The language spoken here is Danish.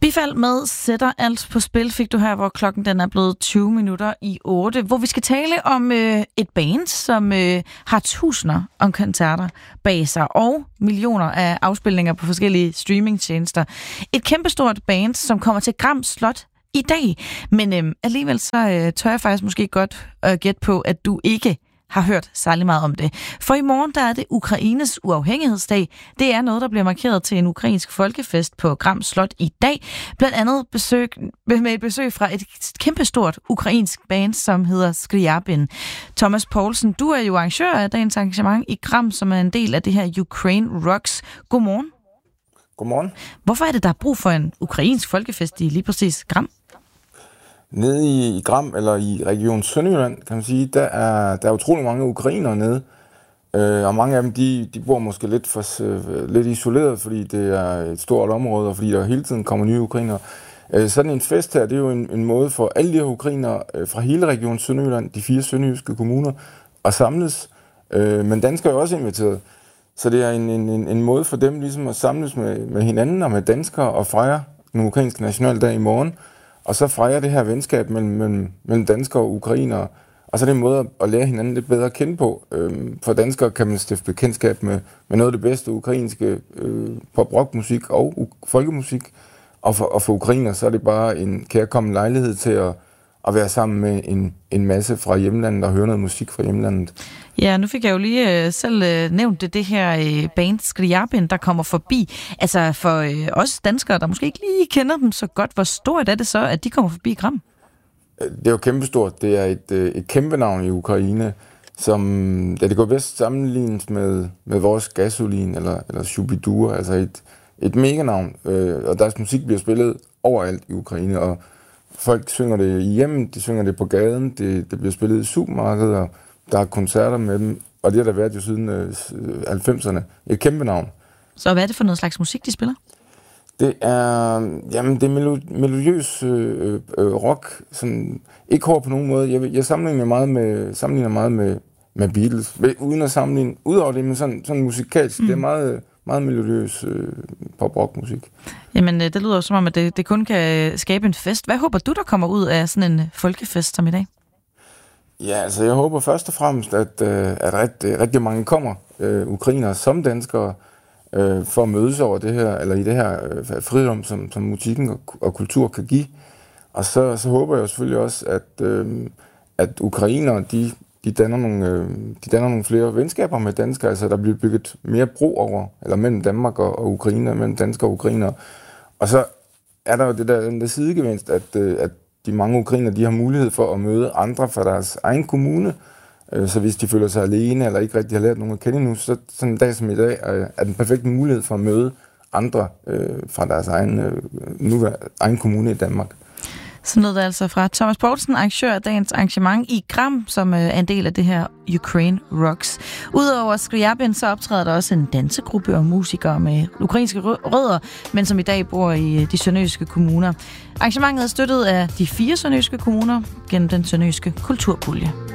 Bifald med Sætter alt på spil fik du her, hvor klokken den er blevet 7:20, hvor vi skal tale om et band, som har tusinder af koncerter bag sig og millioner af afspilninger på forskellige streamingtjenester. Et kæmpestort band, som kommer til Gram Slot i dag. Men alligevel så tør jeg faktisk måske godt gætte på, at du ikke har hørt særlig meget om det. For i morgen, der er det Ukraines uafhængighedsdag. Det er noget, der bliver markeret til en ukrainsk folkefest på Gram Slot i dag. Blandt andet med et besøg fra et kæmpestort ukrainsk band, som hedder Skriabin. Thomas Poulsen, du er jo arrangør af dagens arrangement i Gram, som er en del af det her Ukraine Rocks. Godmorgen. Godmorgen. Hvorfor er det, der er brug for en ukrainsk folkefest i lige præcis Gram? Nede i Gram, eller i Region Sønderjylland, kan man sige, der er utrolig mange ukrainere nede. Og mange af dem, de bor måske lidt isoleret, fordi det er et stort område, og fordi der hele tiden kommer nye ukrainere. Sådan en fest her, det er jo en måde for alle de her ukrainere fra hele Region Sønderjylland, de 4 sønderjyske kommuner, at samles. Men danskere er jo også inviteret. Så det er en måde for dem ligesom at samles med hinanden og med danskere og fejre den ukrainske nationaldag i morgen. Og så fejrer det her venskab mellem danskere og ukrainere. Og så er det en måde at lære hinanden lidt bedre at kende på. For danskere kan man stifte bekendtskab med noget af det bedste ukrainske pop-rock-musik og folkemusik. Og for ukrainere så er det bare en kærkommen lejlighed til at være sammen med en masse fra hjemlandet og høre noget musik fra hjemlandet. Ja, nu fik jeg jo lige selv nævnt det her band Skriabin, der kommer forbi. Altså for os danskere, der måske ikke lige kender dem så godt, hvor stort er det så, at de kommer forbi Gram? Det er jo kæmpestort. Det er et kæmpe navn i Ukraine, som det går bedst sammenlignes med vores Gasolin eller Shubidua, altså et meganavn. Og deres musik bliver spillet overalt i Ukraine, og folk synger det i hjemmet, de synger det på gaden, det bliver spillet i supermarkeder, der er koncerter med dem, og det har der været jo siden 90'erne. Et kæmpe navn. Så hvad er det for noget slags musik, de spiller? Det er melodiøs rock, sådan, ikke hård på nogen måde. Jeg sammenligner meget med Beatles, uden at sammenligne, udover det, men sådan musikalsk. Det er meget melodiøs pop-rock-musik. Jamen, det lyder jo som om, at det kun kan skabe en fest. Hvad håber du, der kommer ud af sådan en folkefest som i dag? Ja, altså jeg håber først og fremmest, at rigtig mange kommer, ukrainere som danskere, for at mødes over det her, eller i det her frirum, som musikken og kultur kan give. Og så håber jeg selvfølgelig også, at ukrainere, de danner nogle flere venskaber med danskere, altså der bliver bygget mere bro over, eller mellem Danmark og Ukraine, mellem danskere og ukrainere. Og så er der jo den der sidegevinst, at de mange ukrainere, de har mulighed for at møde andre fra deres egen kommune, så hvis de føler sig alene, eller ikke rigtig har lært nogen at kende nu, så sådan en dag som i dag er den perfekte mulighed for at møde andre fra deres egen kommune i Danmark. Så lød det altså fra Thomas Poulsen, arrangør af dagens arrangement i Gram, som er en del af det her Ukraine Rocks. Udover Skriabin, så optræder der også en dansegruppe og musikere med ukrainske rødder, men som i dag bor i de sønderjyske kommuner. Arrangementet er støttet af de 4 sønderjyske kommuner gennem den sønderjyske kulturpulje.